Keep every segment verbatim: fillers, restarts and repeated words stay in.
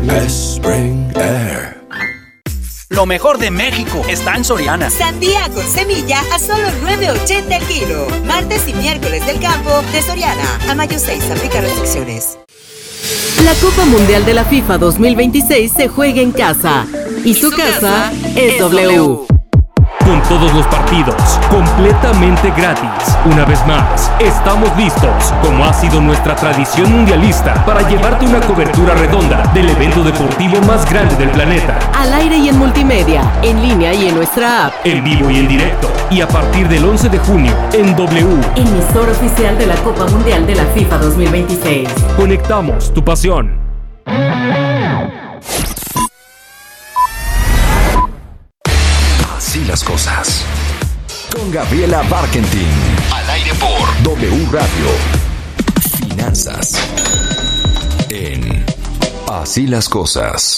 Spring Air. Lo mejor de México está en Soriana. Sandía con semilla a solo nueve ochenta el kilo. Martes y miércoles del campo de Soriana. A mayo seis, aplica restricciones. La Copa Mundial de la FIFA dos mil veintiséis se juega en casa. Y su casa es W. Con todos los partidos, completamente gratis. Una vez más, estamos listos, como ha sido nuestra tradición mundialista, para llevarte una cobertura redonda del evento deportivo más grande del planeta. Al aire y en multimedia, en línea y en nuestra app. En vivo y en directo. Y a partir del once de junio, en W. Emisor oficial de la Copa Mundial de la FIFA dos mil veintiséis. Conectamos tu pasión. Así las cosas. Con Gabriela Barkentin. Al aire por W Radio. Finanzas. En Así las cosas.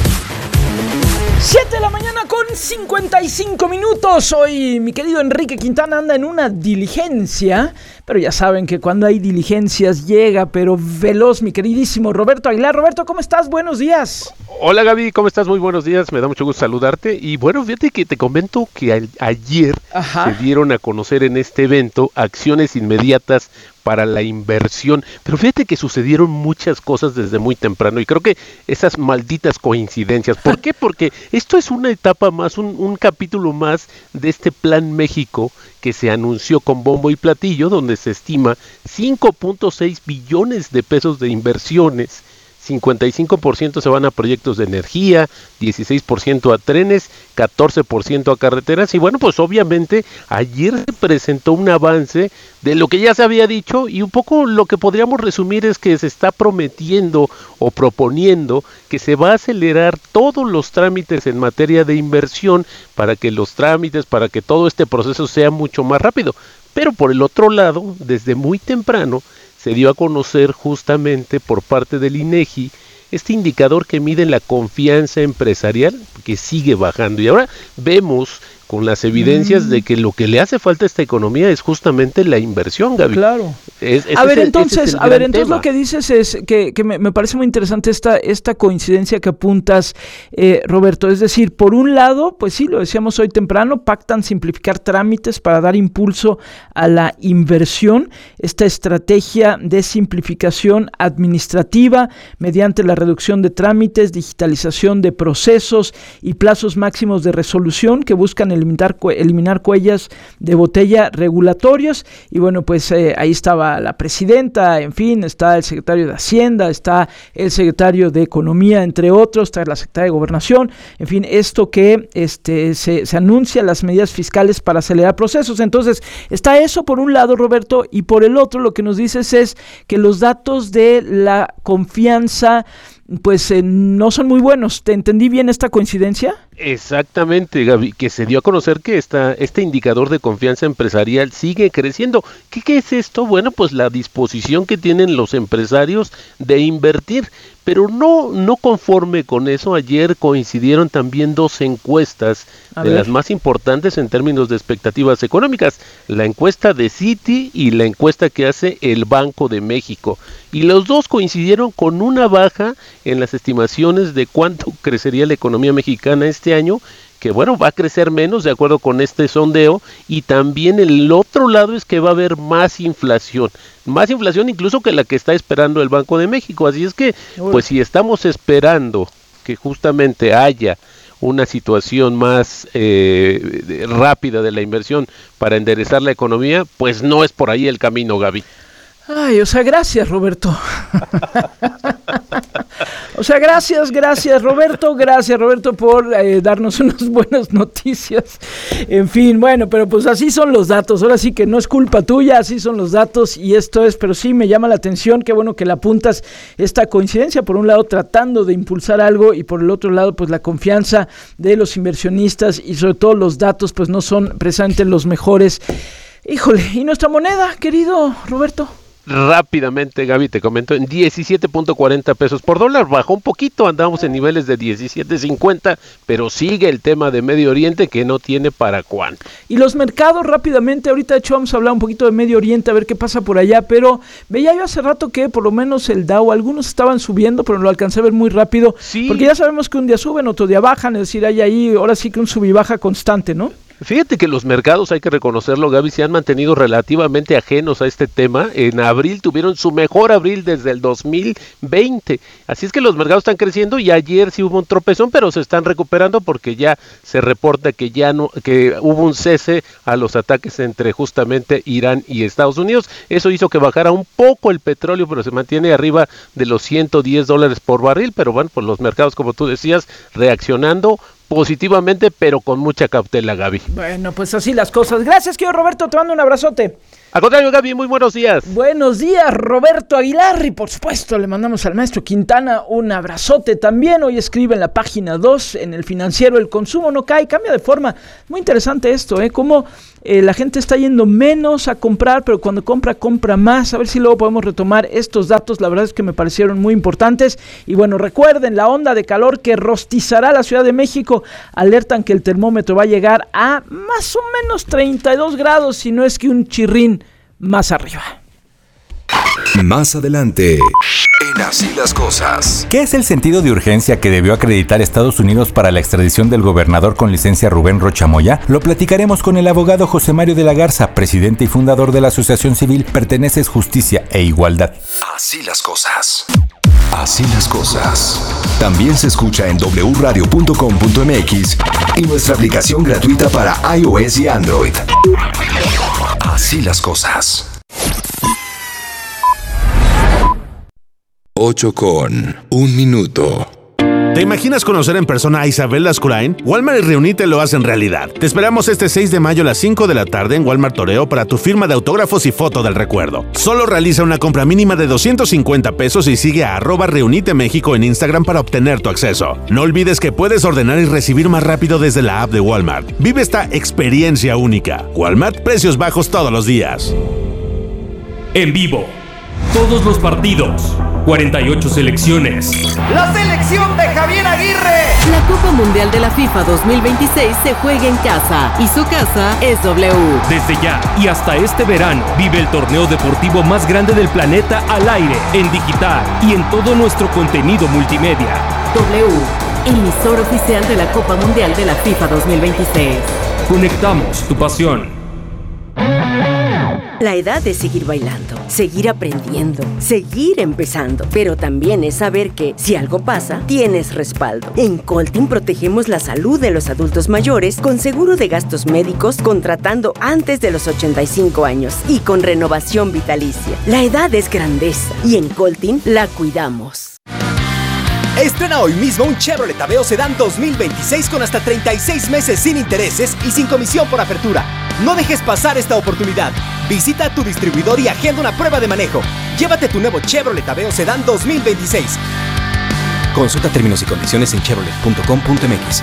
siete de la mañana con cincuenta y cinco minutos. Hoy mi querido Enrique Quintana anda en una diligencia, pero ya saben que cuando hay diligencias llega, pero veloz, mi queridísimo Roberto Aguilar. Roberto, ¿cómo estás? Buenos días. Hola Gaby, ¿cómo estás? Muy buenos días, me da mucho gusto saludarte. Y bueno, fíjate que te comento que a- ayer Ajá. se dieron a conocer en este evento acciones inmediatas para la inversión, pero fíjate que sucedieron muchas cosas desde muy temprano y creo que esas malditas coincidencias. ¿Por qué? Porque esto es una etapa más, un, un capítulo más de este Plan México que se anunció con bombo y platillo, donde se estima cinco punto seis billones de pesos de inversiones. cincuenta y cinco por ciento se van a proyectos de energía, dieciséis por ciento a trenes, catorce por ciento a carreteras y bueno, pues obviamente ayer se presentó un avance de lo que ya se había dicho y un poco lo que podríamos resumir es que se está prometiendo o proponiendo que se va a acelerar todos los trámites en materia de inversión para que los trámites, para que todo este proceso sea mucho más rápido. Pero por el otro lado, desde muy temprano, se dio a conocer justamente por parte del INEGI este indicador que mide la confianza empresarial que sigue bajando y ahora vemos con las evidencias mm. de que lo que le hace falta a esta economía es justamente la inversión, Gaby. Claro. Es, a ver, es, entonces, es a ver, entonces tema. lo que dices es que, que me, me parece muy interesante esta, esta coincidencia que apuntas, eh, Roberto. Es decir, por un lado, pues sí, lo decíamos hoy temprano, pactan simplificar trámites para dar impulso a la inversión, esta estrategia de simplificación administrativa mediante la reducción de trámites, digitalización de procesos y plazos máximos de resolución que buscan eliminar, eliminar cuellas de botella regulatorios. Y bueno, pues eh, ahí estaba la presidenta, en fin, está el secretario de Hacienda, está el secretario de Economía, entre otros, está la secretaria de Gobernación, en fin, esto que este se, se anuncia, las medidas fiscales para acelerar procesos. Entonces, está eso por un lado, Roberto, y por el otro lo que nos dices es que los datos de la confianza pues eh, no son muy buenos. ¿Te entendí bien esta coincidencia? Exactamente, Gaby, que se dio a conocer que esta, este indicador de confianza empresarial sigue creciendo. ¿Qué, ¿Qué es esto? Bueno, pues la disposición que tienen los empresarios de invertir. Pero no, no conforme con eso, ayer coincidieron también dos encuestas a de ver. las más importantes en términos de expectativas económicas. La encuesta de Citi y la encuesta que hace el Banco de México. Y los dos coincidieron con una baja en las estimaciones de cuánto crecería la economía mexicana este año, que bueno, va a crecer menos de acuerdo con este sondeo, y también el otro lado es que va a haber más inflación, más inflación incluso que la que está esperando el Banco de México, así es que pues si estamos esperando que justamente haya una situación más eh, rápida de la inversión para enderezar la economía, pues no es por ahí el camino, Gaby. Ay, o sea, gracias, Roberto. O sea, gracias, gracias, Roberto, gracias, Roberto, por eh, darnos unas buenas noticias. En fin, bueno, pero pues así son los datos. Ahora sí que no es culpa tuya, así son los datos y esto es, pero sí me llama la atención, qué bueno que le apuntas esta coincidencia. Por un lado, tratando de impulsar algo y por el otro lado, pues la confianza de los inversionistas y sobre todo los datos, pues no son precisamente los mejores. Híjole, ¿y nuestra moneda, querido Roberto? rápidamente, Gaby, te comento, en diecisiete punto cuarenta pesos por dólar, bajó un poquito, andamos en niveles de diecisiete cincuenta, pero sigue el tema de Medio Oriente que no tiene para cuándo. Y los mercados rápidamente, ahorita de hecho vamos a hablar un poquito de Medio Oriente, a ver qué pasa por allá, pero veía yo hace rato que por lo menos el Dow, algunos estaban subiendo, pero lo alcancé a ver muy rápido, sí. Porque ya sabemos que un día suben, otro día bajan, es decir, hay ahí, ahora sí que un sub y baja constante, ¿no? Fíjate que los mercados, hay que reconocerlo, Gaby, se han mantenido relativamente ajenos a este tema. En abril tuvieron su mejor abril desde el dos mil veinte. Así es que los mercados están creciendo y ayer sí hubo un tropezón, pero se están recuperando porque ya se reporta que ya no, que hubo un cese a los ataques entre justamente Irán y Estados Unidos. Eso hizo que bajara un poco el petróleo, pero se mantiene arriba de los ciento diez dólares por barril. Pero bueno, pues los mercados, como tú decías, reaccionando positivamente, pero con mucha cautela, Gaby. Bueno, pues así las cosas. Gracias, querido Roberto, te mando un abrazote. Al contrario, Gaby, muy buenos días. Buenos días, Roberto Aguilar, y por supuesto le mandamos al maestro Quintana un abrazote también. Hoy escribe en la página dos, en El Financiero, el consumo no cae, cambia de forma. Muy interesante esto, ¿eh? Cómo eh, la gente está yendo menos a comprar, pero cuando compra, compra más. A ver si luego podemos retomar estos datos, la verdad es que me parecieron muy importantes. Y bueno, recuerden, la onda de calor que rostizará la Ciudad de México, alertan que el termómetro va a llegar a más o menos treinta y dos grados, si no es que un chirrín más arriba. Más adelante, en Así las Cosas. ¿Qué es el sentido de urgencia que debió acreditar Estados Unidos para la extradición del gobernador con licencia Rubén Rocha Moya? Lo platicaremos con el abogado José Mario de la Garza, presidente y fundador de la Asociación Civil Perteneces Justicia e Igualdad. Así las Cosas. Así las Cosas. También se escucha en doble u radio punto com punto m x y nuestra aplicación gratuita para iOS y Android. Así las Cosas. ocho con un minuto. ¿Te imaginas conocer en persona a Isabel Lascurain? Walmart y Reunite lo hacen realidad. Te esperamos este seis de mayo a las cinco de la tarde en Walmart Toreo para tu firma de autógrafos y foto del recuerdo. Solo realiza una compra mínima de doscientos cincuenta pesos y sigue a arroba Reunite México en Instagram para obtener tu acceso. No olvides que puedes ordenar y recibir más rápido desde la app de Walmart. Vive esta experiencia única. Walmart, precios bajos todos los días. En vivo, todos los partidos, cuarenta y ocho selecciones. ¡La selección de Javier Aguirre! La Copa Mundial de la FIFA dos mil veintiséis se juega en casa y su casa es W. Desde ya y hasta este verano, vive el torneo deportivo más grande del planeta al aire, en digital y en todo nuestro contenido multimedia. W, emisor oficial de la Copa Mundial de la FIFA dos mil veintiséis. Conectamos tu pasión. La edad es seguir bailando, seguir aprendiendo, seguir empezando, pero también es saber que, si algo pasa, tienes respaldo. En Coltin protegemos la salud de los adultos mayores con seguro de gastos médicos contratando antes de los ochenta y cinco años y con renovación vitalicia. La edad es grandeza y en Coltin la cuidamos. Estrena hoy mismo un Chevrolet Aveo Sedán dos mil veintiséis con hasta treinta y seis meses sin intereses y sin comisión por apertura. No dejes pasar esta oportunidad. Visita a tu distribuidor y agenda una prueba de manejo. Llévate tu nuevo Chevrolet Aveo Sedán dos mil veintiséis. Consulta términos y condiciones en chevrolet punto com punto m x.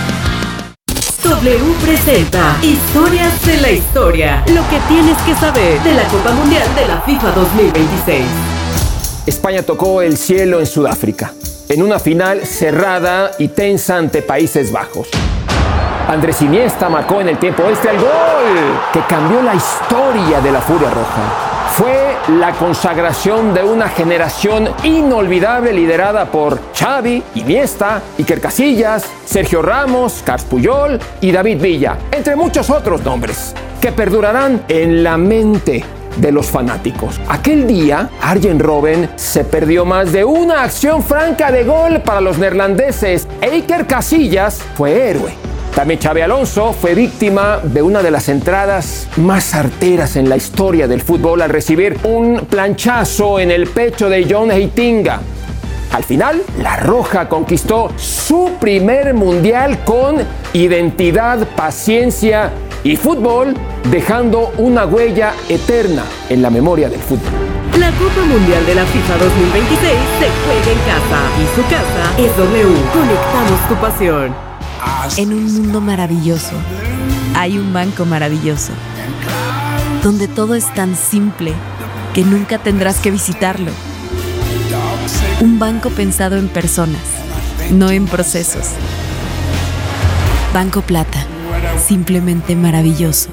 W presenta Historias de la Historia. Lo que tienes que saber de la Copa Mundial de la FIFA dos mil veintiséis. España tocó el cielo en Sudáfrica, en una final cerrada y tensa ante Países Bajos. Andrés Iniesta marcó en el tiempo extra el gol que cambió la historia de la Furia Roja. Fue la consagración de una generación inolvidable liderada por Xavi, Iniesta, Iker Casillas, Sergio Ramos, Carles Puyol y David Villa, entre muchos otros nombres, que perdurarán en la mente de los fanáticos. Aquel día, Arjen Robben se perdió más de una acción franca de gol para los neerlandeses e Iker Casillas fue héroe. También Xabi Alonso fue víctima de una de las entradas más certeras en la historia del fútbol al recibir un planchazo en el pecho de John Heitinga. Al final, la Roja conquistó su primer mundial con identidad, paciencia y fútbol, dejando una huella eterna en la memoria del fútbol. La Copa Mundial de la FIFA dos mil veintiséis se juega en casa y su casa es W. Conectamos tu pasión. En un mundo maravilloso, hay un banco maravilloso, donde todo es tan simple, que nunca tendrás que visitarlo. Un banco pensado en personas, no en procesos. Banco Plata, simplemente maravilloso.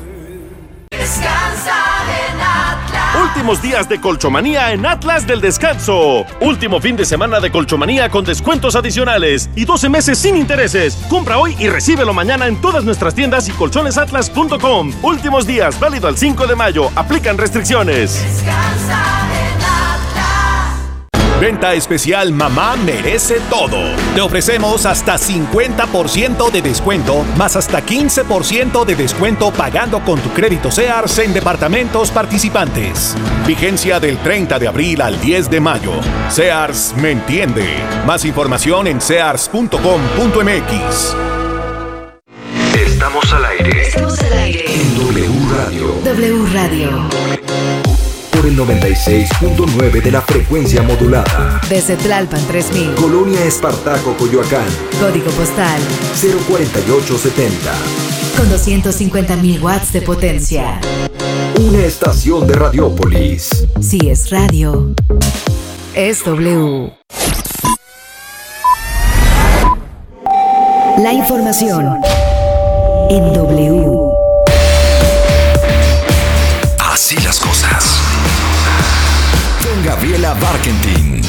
Últimos días de colchomanía en Atlas del Descanso. Último fin de semana de colchomanía con descuentos adicionales y doce meses sin intereses. Compra hoy y recíbelo mañana en todas nuestras tiendas y colchones atlas punto com. Últimos días, válido al cinco de mayo. Aplican restricciones. Descansa en Atlas. Venta especial Mamá Merece Todo. Te ofrecemos hasta cincuenta por ciento de descuento, más hasta quince por ciento de descuento pagando con tu crédito Sears en departamentos participantes. Vigencia del treinta de abril al diez de mayo. Sears me entiende. Más información en sears punto com punto m x. Estamos al aire. Estamos al aire. En W Radio. W Radio. Por el noventa y seis punto nueve de la frecuencia modulada. Desde Tlalpan tres mil. Colonia Espartaco, Coyoacán. Código postal cero cuarenta y ocho setenta. Con doscientos cincuenta mil watts de potencia. Una estación de Radiópolis. Si es radio, es W. La información en W. Así las cosas. Con Gabriela Barkentin.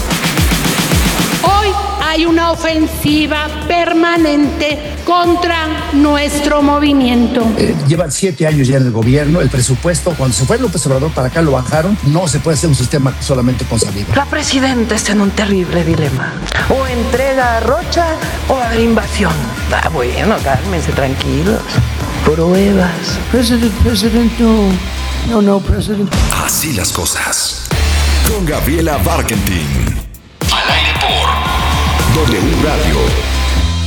Hoy hay una ofensiva permanente contra nuestro movimiento. Eh, llevan siete años ya en el gobierno. El presupuesto, cuando se fue López Obrador para acá, lo bajaron. No se puede hacer un sistema solamente con saliva. La presidenta está en un terrible dilema. O entrega a Rocha o va a haber invasión. Ah, bueno, cálmense, tranquilos. Pruebas. President, president, no. No, no, president. Así las cosas. Con Gabriela Barkentin. Al aire por W Radio.